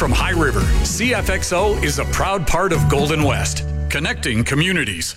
from High River, CFXO is a proud part of Golden West, connecting communities.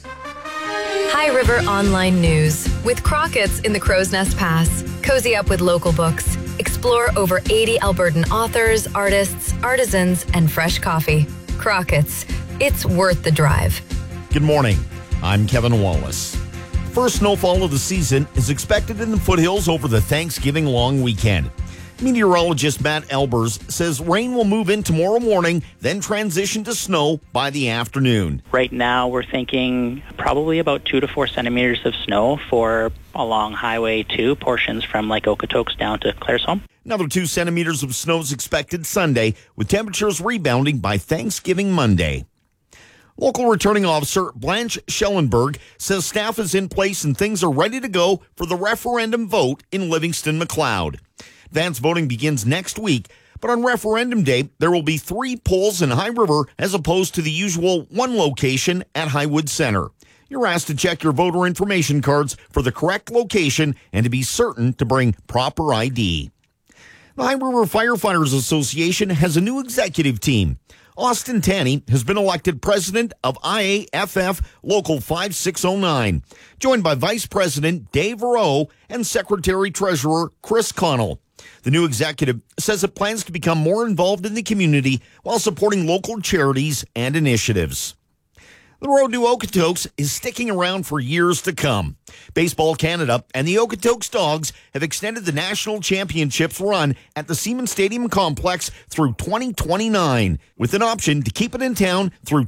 High River Online News. With Crockett's in the Crow's Nest Pass. Cozy up with local books. Explore over 80 Albertan authors, artists, artisans, and fresh coffee. Crockett's. It's worth the drive. Good morning. I'm Kevin Wallace. First snowfall of the season is expected in the foothills over the Thanksgiving long weekend. Meteorologist Matt Albers says rain will move in tomorrow morning, then transition to snow by the afternoon. Right now, we're thinking probably about 2 to 4 centimeters of snow for along Highway 2, portions from Lake Okotoks down to Claresholm. Another 2 centimeters of snow is expected Sunday, with temperatures rebounding by Thanksgiving Monday. Local returning officer Blanche Schellenberg says staff is in place and things are ready to go for the referendum vote in Livingston-McLeod. Advance voting begins next week, but on referendum day, there will be 3 polls in High River as opposed to the usual 1 location at Highwood Center. You're asked to check your voter information cards for the correct location and to be certain to bring proper ID. The High River Firefighters Association has a new executive team. Austin Tanney has been elected president of IAFF Local 5609, joined by Vice President Dave Rowe and Secretary-Treasurer Chris Connell. The new executive says it plans to become more involved in the community while supporting local charities and initiatives. The road to Okotoks is sticking around for years to come. Baseball Canada and the Okotoks Dogs have extended the national championships run at the Seaman Stadium complex through 2029, with an option to keep it in town through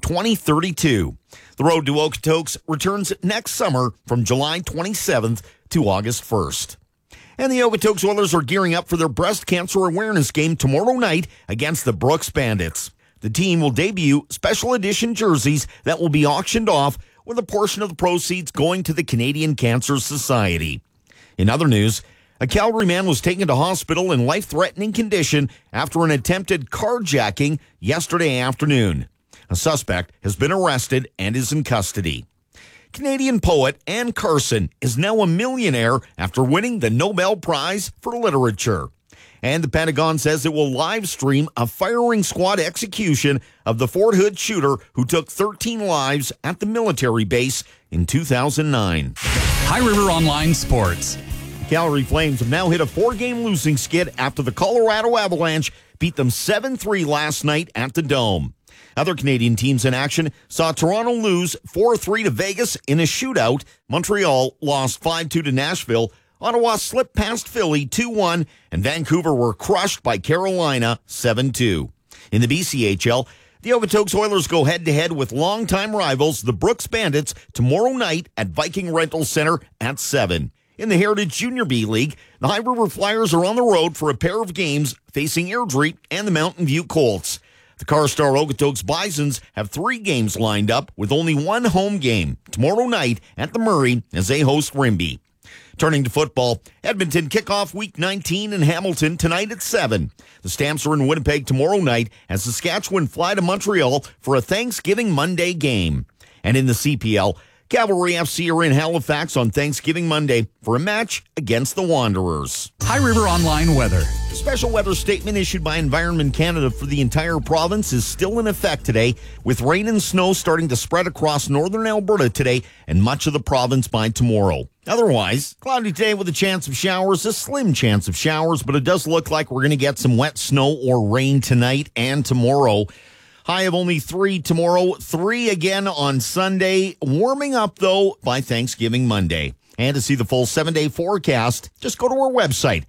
2032. The road to Okotoks returns next summer from July 27th to August 1st. And the Okotoks Oilers are gearing up for their breast cancer awareness game tomorrow night against the Brooks Bandits. The team will debut special edition jerseys that will be auctioned off, with a portion of the proceeds going to the Canadian Cancer Society. In other news, a Calgary man was taken to hospital in life-threatening condition after an attempted carjacking yesterday afternoon. A suspect has been arrested and is in custody. Canadian poet Anne Carson is now a millionaire after winning the Nobel Prize for Literature. And the Pentagon says it will live stream a firing squad execution of the Fort Hood shooter who took 13 lives at the military base in 2009. High River Online Sports. Calgary Flames have now hit a 4-game losing skid after the Colorado Avalanche beat them 7-3 last night at the Dome. Other Canadian teams in action saw Toronto lose 4-3 to Vegas in a shootout. Montreal lost 5-2 to Nashville. Ottawa slipped past Philly 2-1, and Vancouver were crushed by Carolina 7-2. In the BCHL, the Okotoks Oilers go head-to-head with longtime rivals, the Brooks Bandits, tomorrow night at Viking Rental Center at 7. In the Heritage Junior B League, the High River Flyers are on the road for a pair of games facing Airdrie and the Mountain View Colts. The Carstar Okotoks Bisons have 3 games lined up with only 1 home game tomorrow night at the Murray as they host Rimbey. Turning to football, Edmonton kick off Week 19 in Hamilton tonight at 7. The Stamps are in Winnipeg tomorrow night as Saskatchewan fly to Montreal for a Thanksgiving Monday game. And in the CPL, Cavalry FC are in Halifax on Thanksgiving Monday for a match against the Wanderers. High River Online Weather. A special weather statement issued by Environment Canada for the entire province is still in effect today, with rain and snow starting to spread across northern Alberta today and much of the province by tomorrow. Otherwise, cloudy today with a chance of showers, a slim chance of showers, but it does look like we're going to get some wet snow or rain tonight and tomorrow. High of only 3 tomorrow, 3 again on Sunday. Warming up, though, by Thanksgiving Monday. And to see the full 7-day forecast, just go to our website,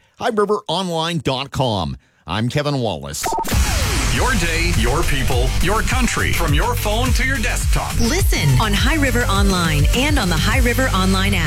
highriveronline.com. I'm Kevin Wallace. Your day, your people, your country. From your phone to your desktop. Listen on High River Online and on the High River Online app.